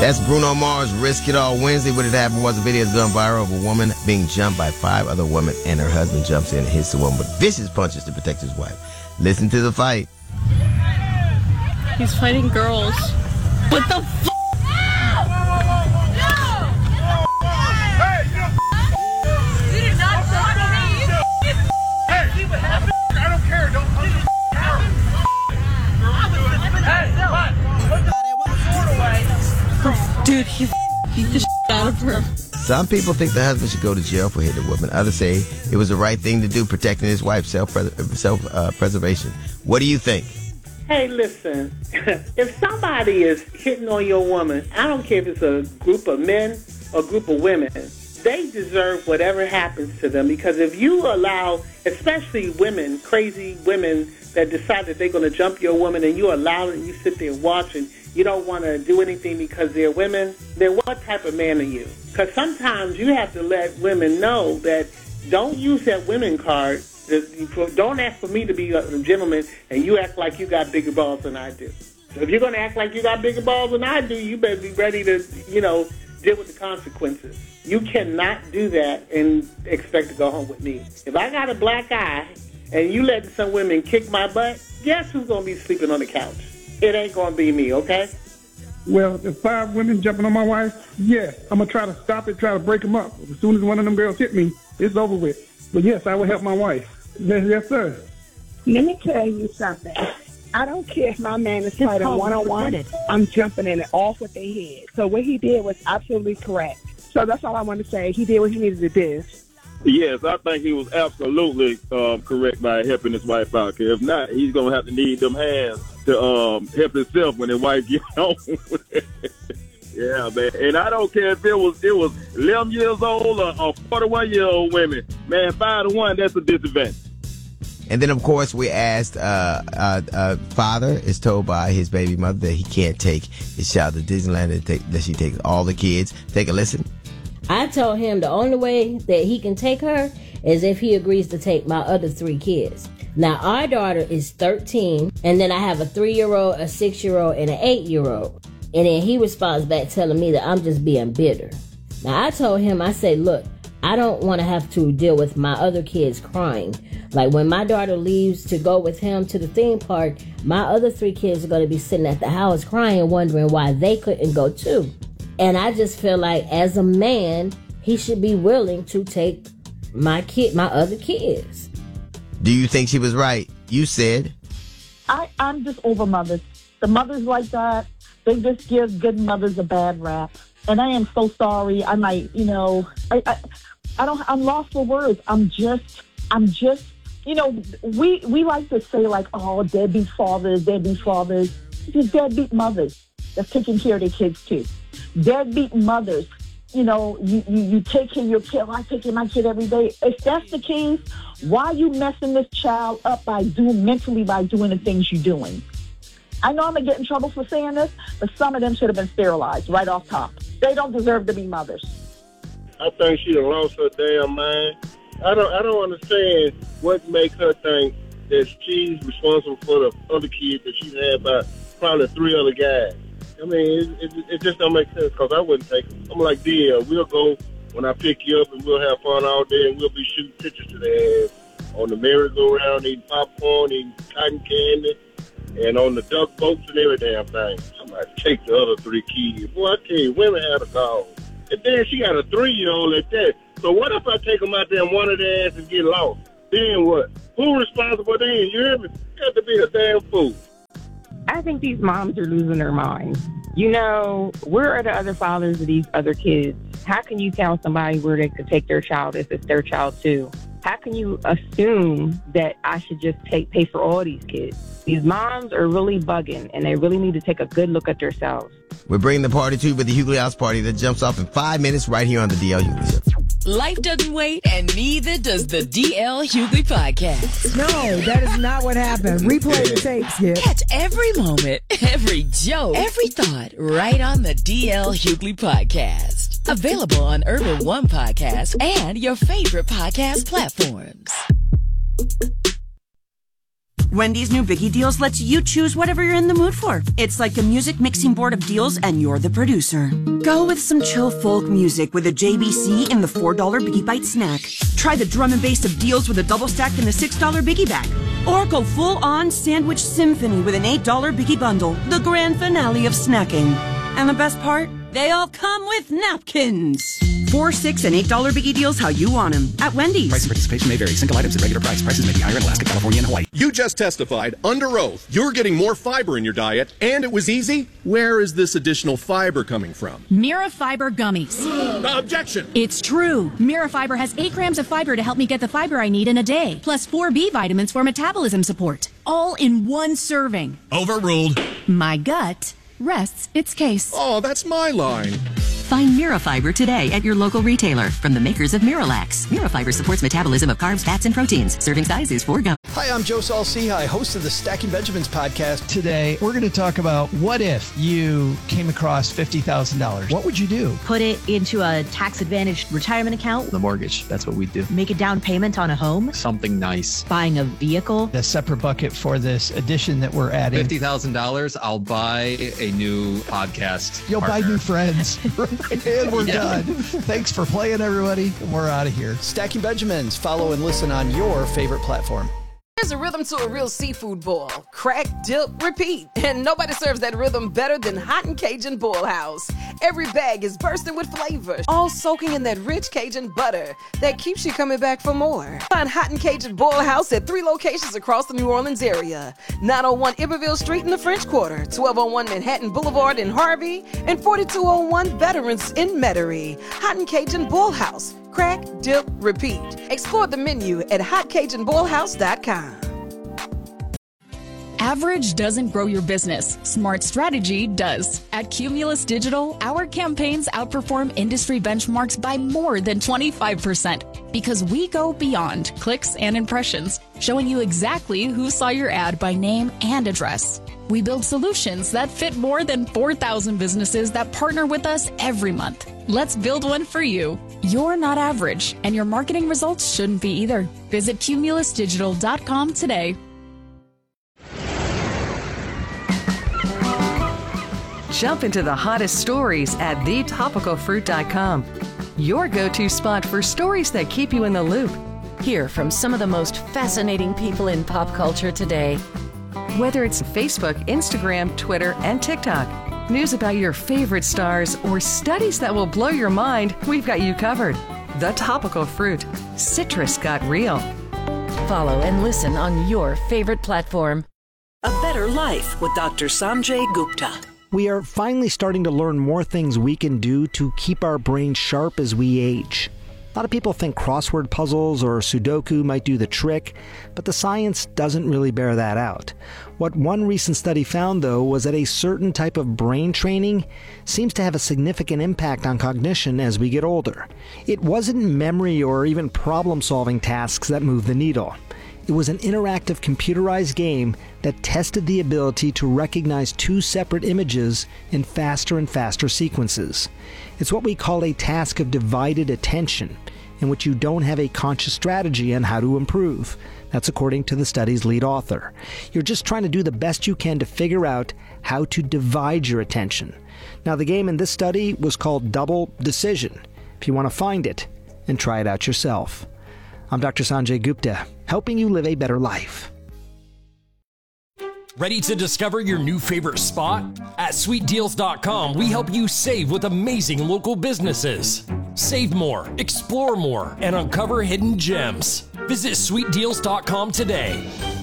That's Bruno Mars, Risk It All. Wednesday, what had happened was a video gone viral of a woman being jumped by 5 other women, and her husband jumps in and hits the woman with vicious punches to protect his wife. Listen to the fight. He's fighting girls. What the f***? Dude, he beat the shit out of her. Some people think the husband should go to jail for hitting the woman. Others say it was the right thing to do, protecting his wife, self-preservation. What do you think? Hey, listen, if somebody is hitting on your woman, I don't care if it's a group of men or a group of women, they deserve whatever happens to them, because if you allow, especially women, crazy women that decide that they're going to jump your woman, and you allow it and you sit there and watch and you don't want to do anything because they're women, then what type of man are you? Because sometimes you have to let women know that don't use that women card. Don't ask for me to be a gentleman and you act like you got bigger balls than I do. So if you're going to act like you got bigger balls than I do, you better be ready to, deal with the consequences. You cannot do that and expect to go home with me. If I got a black eye and you let some women kick my butt, guess who's going to be sleeping on the couch? It ain't going to be me, okay? Well, if 5 women jumping on my wife, yes, I'm going to try to stop it, try to break them up. As soon as one of them girls hit me, it's over with. But yes, I will help my wife. Yes, sir. Let me tell you something. I don't care if my man is fighting one-on-one. I'm jumping in it off with their head. So what he did was absolutely correct. So that's all I want to say. He did what he needed to do. Yes, I think he was absolutely correct by helping his wife out. If not, he's going to have to need them hands to help himself when his wife gets home. Yeah, man. And I don't care if it was 11 years old or 41-year-old women. Man, 5 to 1, that's a disadvantage. And then, of course, we asked, father is told by his baby mother that he can't take his child to Disneyland, that she takes all the kids. Take a listen. I told him the only way that he can take her is if he agrees to take my other 3 kids. Now, our daughter is 13, and then I have a 3-year-old, a 6-year-old, and an 8-year-old. And then he responds back telling me that I'm just being bitter. Now, I told him, I said, look, I don't want to have to deal with my other kids crying. Like, when my daughter leaves to go with him to the theme park, my other 3 kids are going to be sitting at the house crying, wondering why they couldn't go too. And I just feel like, as a man, he should be willing to take my other kids. Do you think she was right? You said. I'm just over mothers. The mothers like that, they just give good mothers a bad rap. And I am so sorry. I'm like, I'm lost for words. I'm just, we like to say like, oh, deadbeat fathers. Just deadbeat mothers that's taking care of their kids too. Deadbeat mothers, you take care of your kid. I take care of my kid every day. If that's the case, why are you messing this child up by doing the things you're doing? I know I'm going to get in trouble for saying this, but some of them should have been sterilized right off top. They don't deserve to be mothers. I think she done lost her damn mind. I don't understand what makes her think that she's responsible for the other kids that she's had by probably 3 other guys. I mean, it just don't make sense, because I wouldn't take them. I'm like, yeah, we'll go when I pick you up and we'll have fun all day and we'll be shooting pictures to the ass on the merry-go-round, eating popcorn, eating cotton candy, and on the duck boats and every damn thing. Somebody take the other 3 kids. Boy, I tell you, women have a dog. And then she got a 3-year-old at that. So what if I take them out there and one of their asses get lost? Then what? Who's responsible then? You hear me? You have to be a damn fool. I think these moms are losing their minds. Where are the other fathers of these other kids? How can you tell somebody where they could take their child if it's their child too? How can you assume that I should just pay for all these kids? These moms are really bugging, and they really need to take a good look at themselves. We're bringing the party to you with the Hughley House Party that jumps off in 5 minutes right here on the DL Hughley Show. Life doesn't wait, and neither does the DL Hughley Podcast. No, that is not what happened. Replay the tape, Skip. Catch every moment, every joke, every thought right on the DL Hughley Podcast. Available on Urban One Podcast and your favorite podcast platforms. Wendy's new Biggie Deals lets you choose whatever you're in the mood for. It's like a music mixing board of deals, and you're the producer. Go with some chill folk music with a JBC in the $4 Biggie Bite snack. Try the drum and bass of deals with a double stack in the $6 Biggie bag. Or go full-on sandwich symphony with an $8 Biggie bundle, the grand finale of snacking. And the best part? They all come with napkins. $4, $6, and $8 Biggie Deals how you want them at Wendy's. Price and participation may vary. Single items at regular price. Prices may be higher in Alaska, California, and Hawaii. You just testified under oath you're getting more fiber in your diet, and it was easy. Where is this additional fiber coming from? Mirafiber gummies. Objection! It's true. Mirafiber has 8 grams of fiber to help me get the fiber I need in a day, plus 4 B vitamins for metabolism support. All in one serving. Overruled. My gut rests its case. Oh, that's my line. Find Mirafiber today at your local retailer from the makers of Miralax. Mirafiber supports metabolism of carbs, fats, and proteins. Serving size is 4 gummies. Hi, I'm Joe Saul-Sehy, host of the Stacking Benjamins podcast. Today, we're going to talk about what if you came across $50,000. What would you do? Put it into a tax-advantaged retirement account. The mortgage, that's what we do. Make a down payment on a home. Something nice. Buying a vehicle. A separate bucket for this addition that we're adding. $50,000, I'll buy a new podcast. You'll partner. buy new friends. And we're done. Thanks for playing, everybody. We're out of here. Stacking Benjamins. Follow and listen on your favorite platform. There's a rhythm to a real seafood boil. Crack, dip, repeat. And nobody serves that rhythm better than Hot and Cajun Boil House. Every bag is bursting with flavor, all soaking in that rich Cajun butter that keeps you coming back for more. Find Hot and Cajun Boil House at 3 locations across the New Orleans area. 901 Iberville Street in the French Quarter, 1201 Manhattan Boulevard in Harvey, and 4201 Veterans in Metairie. Hot and Cajun Boil House. Crack, dip, repeat. Explore the menu at hotcajunboilhouse.com. Average doesn't grow your business. Smart strategy does. At Cumulus Digital, our campaigns outperform industry benchmarks by more than 25% because we go beyond clicks and impressions, showing you exactly who saw your ad by name and address. We build solutions that fit more than 4,000 businesses that partner with us every month. Let's build one for you. You're not average, and your marketing results shouldn't be either. Visit cumulusdigital.com today. Jump into the hottest stories at thetopicalfruit.com. Your go-to spot for stories that keep you in the loop. Hear from some of the most fascinating people in pop culture today. Whether it's Facebook, Instagram, Twitter, and TikTok, news about your favorite stars, or studies that will blow your mind, we've got you covered. The Topical Fruit. Citrus got real. Follow and listen on your favorite platform. A Better Life with Dr. Sanjay Gupta. We are finally starting to learn more things we can do to keep our brains sharp as we age. A lot of people think crossword puzzles or Sudoku might do the trick, but the science doesn't really bear that out. What one recent study found, though, was that a certain type of brain training seems to have a significant impact on cognition as we get older. It wasn't memory or even problem-solving tasks that moved the needle. It was an interactive computerized game that tested the ability to recognize 2 separate images in faster and faster sequences. It's what we call a task of divided attention, in which you don't have a conscious strategy on how to improve. That's according to the study's lead author. You're just trying to do the best you can to figure out how to divide your attention. Now, the game in this study was called Double Decision, if you want to find it and try it out yourself. I'm Dr. Sanjay Gupta, helping you live a better life. Ready to discover your new favorite spot? At sweetdeals.com, we help you save with amazing local businesses. Save more, explore more, and uncover hidden gems. Visit sweetdeals.com today.